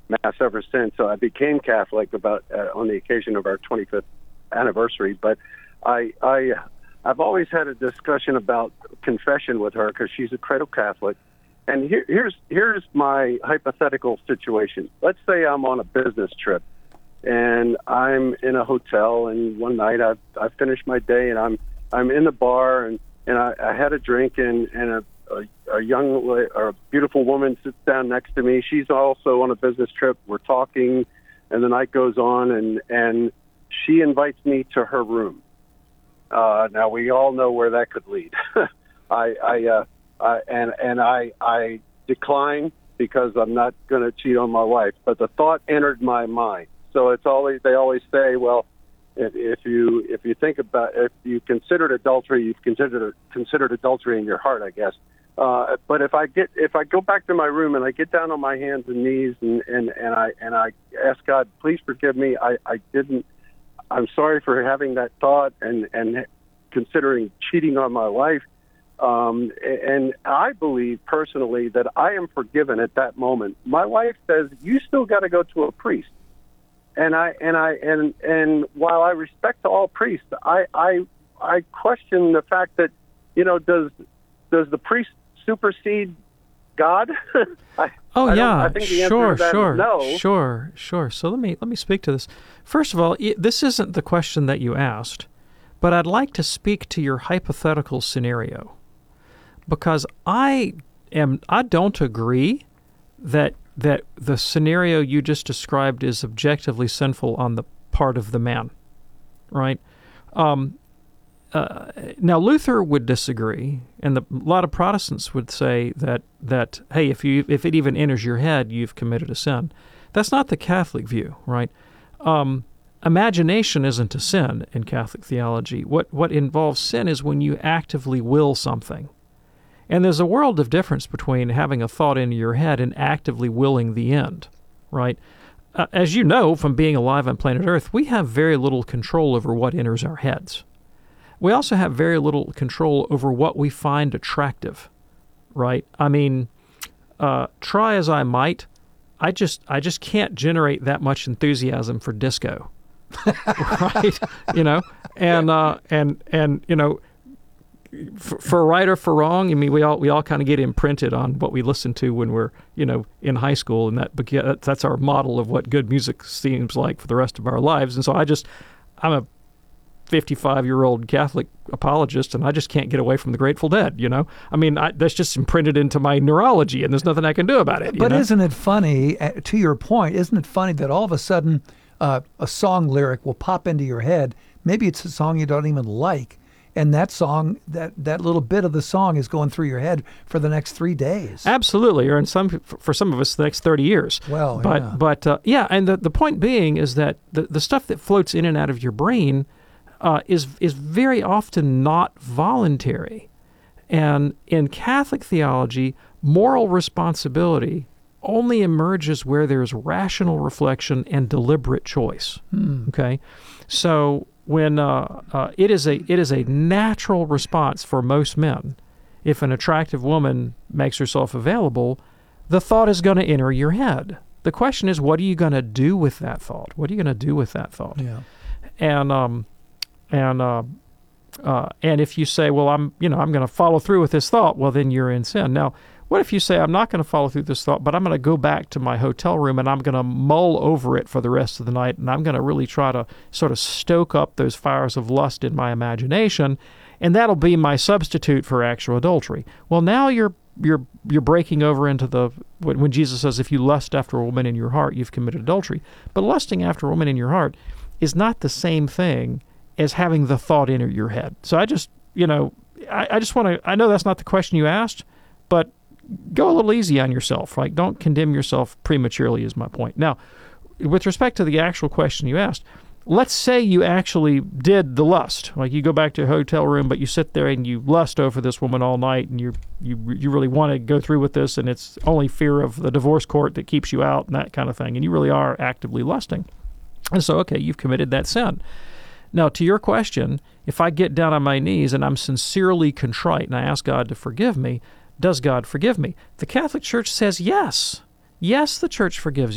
Mass ever since. So I became Catholic about on the occasion of our 25th anniversary. But I've always had a discussion about confession with her because she's a cradle Catholic. And here's my hypothetical situation. Let's say I'm on a business trip and I'm in a hotel, and one night I've finished my day and I'm in the bar and I had a drink and a young or a beautiful woman sits down next to me. She's also on a business trip. We're talking, and the night goes on, and she invites me to her room. Now we all know where that could lead. I decline because I'm not going to cheat on my wife. But the thought entered my mind. So they always say, well, if you think about, if you considered adultery, you've considered adultery in your heart, I guess. But if I go back to my room and I get down on my hands and knees and I ask God, please forgive me. I'm sorry for having that thought and considering cheating on my wife. And I believe personally that I am forgiven at that moment. My wife says, you still got to go to a priest. And while I respect all priests, I question the fact that, does the priest supersede God? I think the answer to that is no. Sure. So let me speak to this. First of all, this isn't the question that you asked, but I'd like to speak to your hypothetical scenario, because I don't agree that the scenario you just described is objectively sinful on the part of the man, right? Now, Luther would disagree, and a lot of Protestants would say that hey, if it even enters your head, you've committed a sin. That's not the Catholic view, right? Imagination isn't a sin in Catholic theology. What involves sin is when you actively will something. And there's a world of difference between having a thought in your head and actively willing the end, right? As you know from being alive on planet Earth, we have very little control over what enters our heads. We also have very little control over what we find attractive, right? I mean, try as I might, I just can't generate that much enthusiasm for disco, right? For right or for wrong, I mean, we all kind of get imprinted on what we listen to when we're, in high school, and that's our model of what good music seems like for the rest of our lives. And so I'm a 55-year-old Catholic apologist, and I just can't get away from the Grateful Dead, I mean, that's just imprinted into my neurology, and there's nothing I can do about it. But isn't it funny, to your point, isn't it funny that all of a sudden a song lyric will pop into your head? Maybe it's a song you don't even like, and that song, that little bit of the song is going through your head for the next 3 days. Absolutely, or for some of us, the next 30 years. Well, and the point being is that the stuff that floats in and out of your brain is very often not voluntary. And in Catholic theology, moral responsibility only emerges where there's rational reflection and deliberate choice. Okay? So when it is a natural response for most men, if an attractive woman makes herself available, the thought is going to enter your head. The question is, what are you going to do with that thought? What are you going to do with that thought? Yeah. And if you say, well, I'm going to follow through with this thought, well, then you're in sin. Now, what if you say, I'm not going to follow through this thought, but I'm going to go back to my hotel room and I'm going to mull over it for the rest of the night, and I'm going to really try to sort of stoke up those fires of lust in my imagination, and that'll be my substitute for actual adultery. Well, now you're breaking over into when Jesus says, if you lust after a woman in your heart, you've committed adultery. But lusting after a woman in your heart is not the same thing as having the thought enter your head. So I just want to, I know that's not the question you asked, but go a little easy on yourself, right? Don't condemn yourself prematurely is my point. Now, with respect to the actual question you asked, let's say you actually did the lust. Like you go back to a hotel room, but you sit there and you lust over this woman all night, and you really want to go through with this, and it's only fear of the divorce court that keeps you out and that kind of thing, and you really are actively lusting. And so, okay, you've committed that sin. Now, to your question, if I get down on my knees and I'm sincerely contrite and I ask God to forgive me, does God forgive me? The Catholic Church says yes. Yes, the Church forgives